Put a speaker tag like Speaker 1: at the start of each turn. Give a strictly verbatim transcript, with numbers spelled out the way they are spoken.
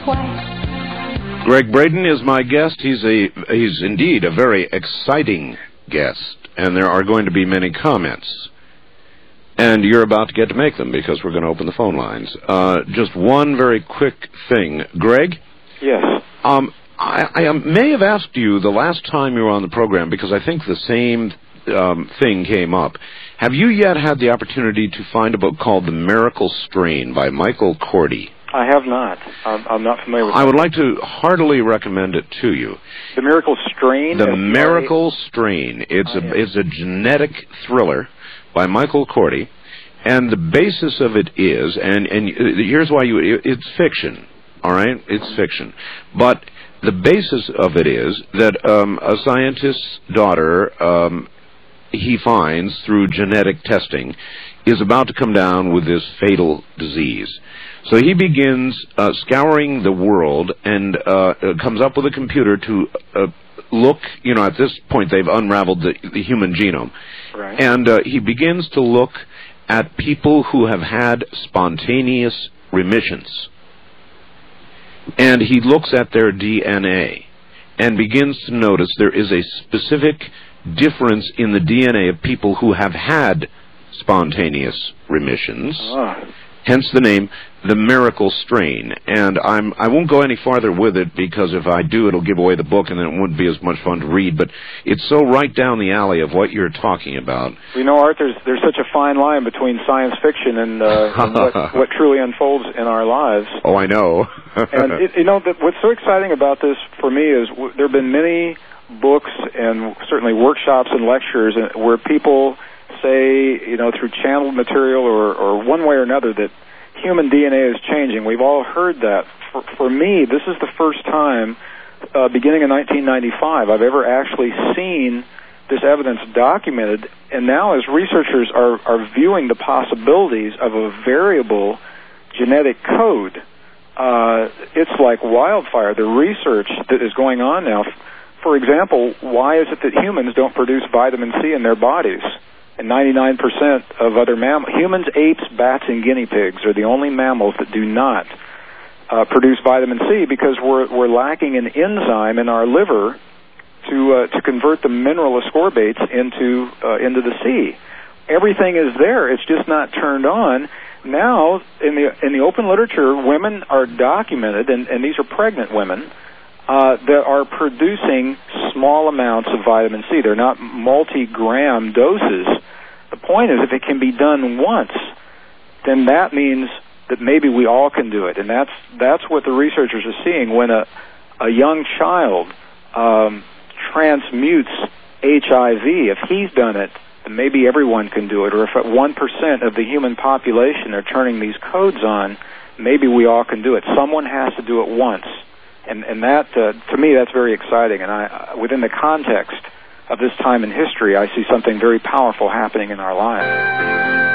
Speaker 1: twice.
Speaker 2: Gregg Braden is my guest. He's a he's indeed a very exciting guest, and there are going to be many comments. And you're about to get to make them because we're going to open the phone lines. Uh, just one very quick thing. Greg?
Speaker 3: Yes.
Speaker 2: Um, I, I may have asked you the last time you were on the program because I think the same um, thing came up. Have you yet had the opportunity to find a book called The Miracle Strain by Michael Cordy?
Speaker 3: I have not. I'm, I'm not familiar with it.
Speaker 2: I would like to heartily recommend it to you.
Speaker 3: The Miracle Strain?
Speaker 2: The Miracle Strain. It's
Speaker 3: oh,
Speaker 2: a
Speaker 3: yeah.
Speaker 2: it's a genetic thriller by Michael Cordy, and the basis of it is, and, and here's why you, it's fiction, all right? It's fiction. But the basis of it is that um, a scientist's daughter, um, he finds through genetic testing, is about to come down with this fatal disease. So he begins uh, scouring the world and uh, comes up with a computer to uh, look, you know, at this point they've unraveled the, the human genome.
Speaker 3: Right.
Speaker 2: And uh, he begins to look at people who have had spontaneous remissions. And he looks at their D N A and begins to notice there is a specific difference in the D N A of people who have had spontaneous remissions.
Speaker 3: Ah.
Speaker 2: Hence the name, The Miracle Strain. And I'm, I won't go any farther with it because if I do, it'll give away the book and then it wouldn't be as much fun to read. But it's so right down the alley of what you're talking about.
Speaker 3: You know, Art, there's, there's such a fine line between science fiction and, uh, and what, what truly unfolds in our lives.
Speaker 2: Oh, I know.
Speaker 3: And, it, you know, that what's so exciting about this for me is w- there have been many books and certainly workshops and lectures where people say, you know, through channeled material or, or one way or another that human D N A is changing. We've all heard that. For, for me, this is the first time, uh, beginning in nineteen ninety-five, I've ever actually seen this evidence documented, and now as researchers are, are viewing the possibilities of a variable genetic code, uh, it's like wildfire. The research that is going on now, for example, why is it that humans don't produce vitamin C in their bodies? And ninety-nine percent of other mammals, humans, apes, bats, and guinea pigs are the only mammals that do not uh, produce vitamin C because we're we're lacking an enzyme in our liver to uh, to convert the mineral ascorbates into uh, into the C. Everything is there; it's just not turned on. Now, in the in the open literature, women are documented, and, and these are pregnant women. Uh, that are producing small amounts of vitamin C. They're not multi-gram doses. The point is, if it can be done once, then that means that maybe we all can do it. And that's that's what the researchers are seeing. When a, a young child um, transmutes H I V, if he's done it, then maybe everyone can do it. Or if one percent of the human population are turning these codes on, maybe we all can do it. Someone has to do it once. And, and that, uh, to me, that's very exciting. And I, uh, within the context of this time in history, I see something very powerful happening in our lives.